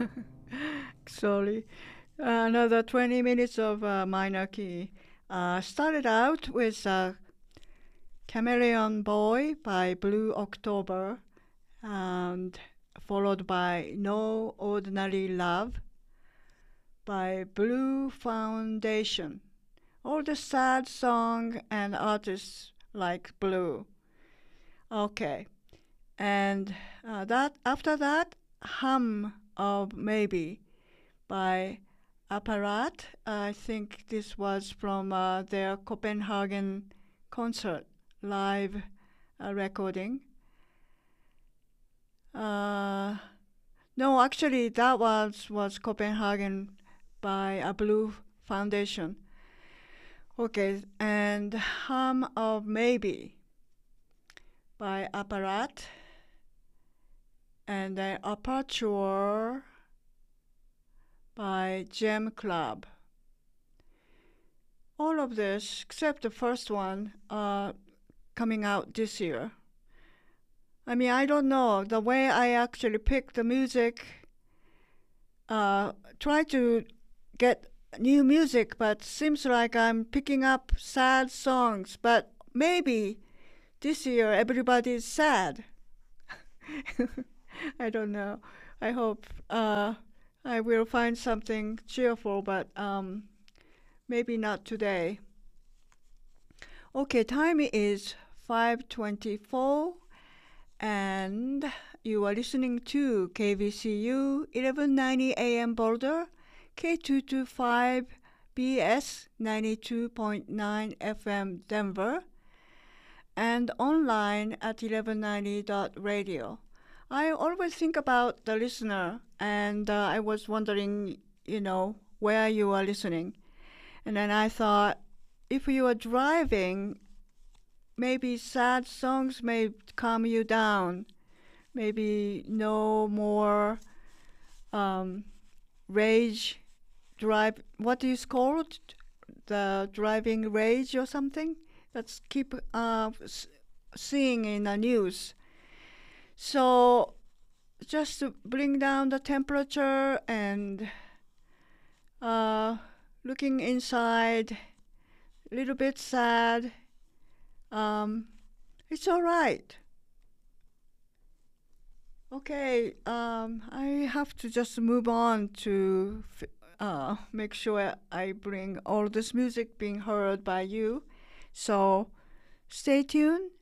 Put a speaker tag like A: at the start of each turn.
A: Sorry. Another 20 minutes of minor key. Started out with Chameleon Boy by Blue October, and followed by No Ordinary Love by Blue Foundation. All the sad song and artists like Blue. Okay. And that after that, Hum of Maybe by Apparat. I think this was from their Copenhagen concert live recording. No, actually, that was Copenhagen by a Blue Foundation. Okay, and Hum of Maybe by Apparat, and then Aperture by Gem Club. All of this, except the first one, coming out this year. I mean, I don't know. The way I actually pick the music, try to get new music, but seems like I'm picking up sad songs. But maybe this year everybody's sad. I don't know. I hope I will find something cheerful, but maybe not today. Okay, time is 5:24, and you are listening to KVCU 1190 AM Boulder, K225BS 92.9 FM Denver, and online at 1190.radio. I always think about the listener, and I was wondering, where you are listening. And then I thought, if you are driving, maybe sad songs may calm you down. Maybe no more rage drive. What is called the driving rage or something? That's keep seeing in the news. So just to bring down the temperature and looking inside, a little bit sad. It's all right. Okay, I have to just move on to make sure I bring all this music being heard by you. So stay tuned